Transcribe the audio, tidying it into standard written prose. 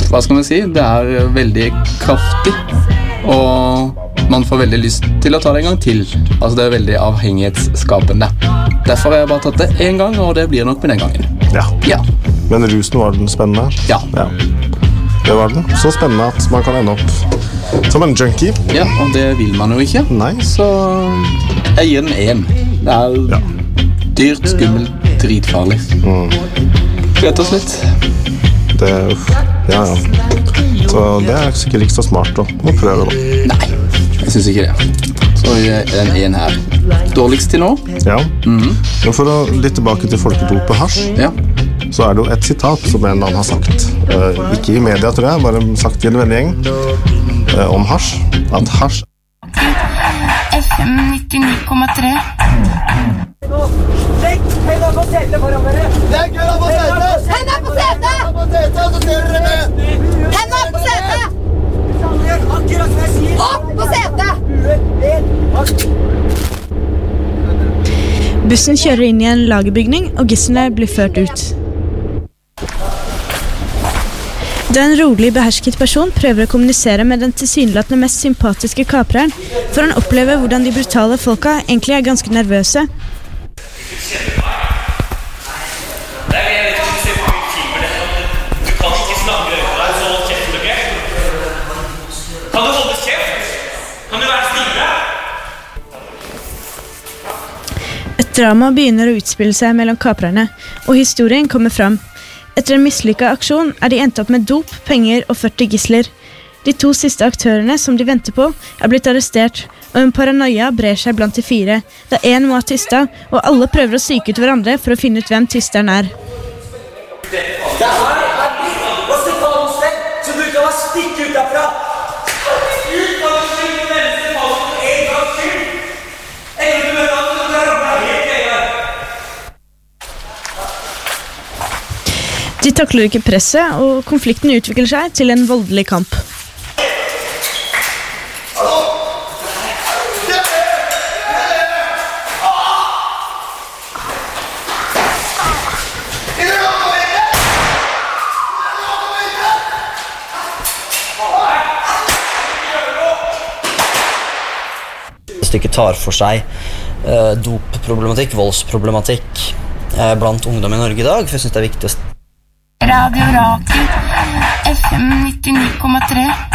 hva skal man si, det veldig kraftig, og man får veldig lyst til å ta det en gang til. Altså det veldig avhengighetsskapende. Derfor har jeg bare tatt det en gang, og det blir nok med den gangen. Ja. Men rusen var den spennende? Ja. Det var den. Så spennende at man kan ende opp som en junkie. Ja, og det vil man jo ikke. Nei. Så jeg gir den 1. Det dyrt, skummelt, dritfarlig. Rett og slett. Ja. Så det sikkert ikke så smart å prøve da. Nei, jeg synes ikke det. Så den 1 her. Dårligst til nå. Ja. Men for å litt tilbake til folkedopet hasj, så det jo et sitat som en annen har sagt. Ikke i media, tror jeg, bare sagt i en vennegjeng om hasj. At hasj FM 99,3. Legg hendene på setet foran dere! Legg hendene på setet! Hendene på setet! Hendene på setet, og så ser dere ned! Hendene på setet! Akkurat som jeg sier! Opp på setet! Bussen kjører inn i en lagerbygning, og gisslene blir ført ut. Da en rolig, behersket person prøver å kommunisere med den tilsynelatende mest sympatiske kapreren, får han oppleve hvordan de brutale folka egentlig ganske nervøse. Et drama begynner å utspille seg mellom kaprerne, og historien kommer fram. Etter en mislykket aksjon de endt opp med dop, penger og 40 gisler. De 2 siste aktørene som de venter på blitt arrestert, og en paranoia brer seg blant de 4, da en må ha tysta, og alle prøver å psyke ut hverandre for å finne ut hvem tysteren Det her hva skal ta noe sted, så du kan stikke ut derfra! Ut av den siden venstre fallen en gang til! En gang til møte, så du rammer helt gøyere! De takler ikke presset, og konflikten utvikler seg til en voldelig kamp. Stykket tar for seg dopproblematikk, voldsproblematikk blant ungdom i Norge i dag, for jeg synes det viktig å Radio Rakel FM 99,3.